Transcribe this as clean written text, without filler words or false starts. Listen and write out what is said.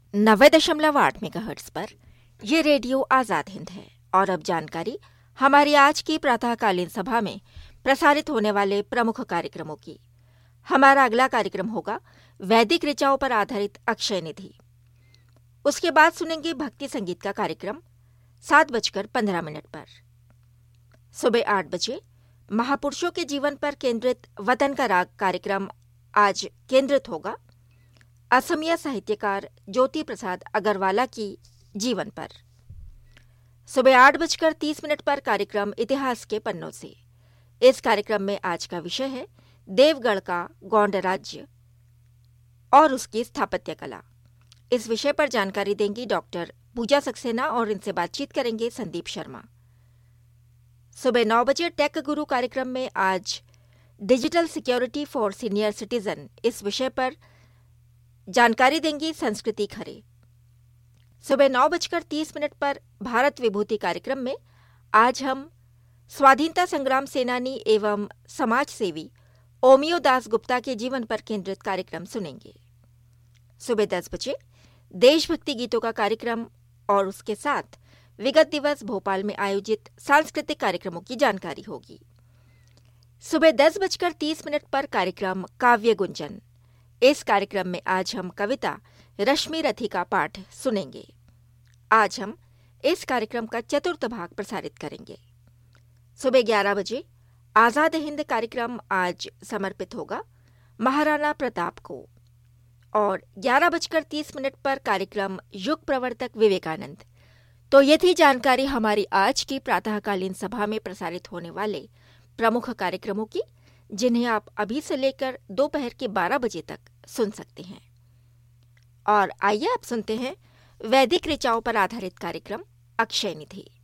90.8 megahertz पर ये radio Azad Hind है। और अब जानकारी हमारी आज की प्रातःकालीन सभा में प्रसारित होने वाले प्रमुख कार्यक्रमों की। हमारा अगला कार्यक्रम होगा वैदिक ऋचाओं पर आधारित अक्षय निधि। उसके बाद सुनेंगे भक्ति संगीत का कार्यक्रम 7:15 पर। सुबह 8 बजे महापुरुषों के जीवन पर केंद्रित वतन का राग कार्यक्रम आज केंद्रित होगा असमिया साहित्यकार ज्योति प्रसाद अग्रवाला की जीवन पर। सुबह 8:30 पर कार्यक्रम इतिहास के पन्नों से। इस कार्यक्रम में आज का विषय है देवगढ़ का गौंड राज्य और उसकी स्थापत्य कला। इस विषय पर जानकारी देंगी डॉक्टर पूजा सक्सेना और इनसे बातचीत करेंगे संदीप शर्मा। सुबह 9 बजे टेक गुरु कार्यक्रम में आज digital security for senior citizen इस विषय पर जानकारी देंगी संस्कृति खरे। सुबह 9:30 पर भारत विभूति कार्यक्रम में आज हम स्वाधीनता संग्राम सेनानी एवं समाज सेवी ओमियो दास गुप्ता के जीवन पर केंद्रित कार्यक्रम सुनेंगे। सुबह 10 बजे देशभक्ति गीतों का कार्यक्रम और उसके साथ विगत दिवस भोपाल में आयोजित सांस्कृतिक कार्यक्रमों की जानकारी होगी। सुबह 10:30 पर कार्यक्रम काव्य गुंजन। इस कार्यक्रम में आज हम कविता रश्मि रथी का पाठ सुनेंगे। आज हम इस कार्यक्रम का चतुर्थ भाग प्रसारित करेंगे। सुबह 11 बजे आजाद हिंद कार्यक्रम आज समर्पित होगा महाराणा प्रताप को। और 11:30 पर कार्यक्रम युग प्रवर्तक विवेकानंद। तो ये थी जानकारी हमारी आज की प्रातःकालीन सभा में प्रसारित होने वाले प्रमुख कार्यक्रमों की, जिन्हें आप अभी से लेकर दोपहर के 12 बजे तक सुन सकते हैं। और आइए आप सुनते हैं वैदिक ऋचाओं पर आधारित कार्यक्रम अक्षय निधि।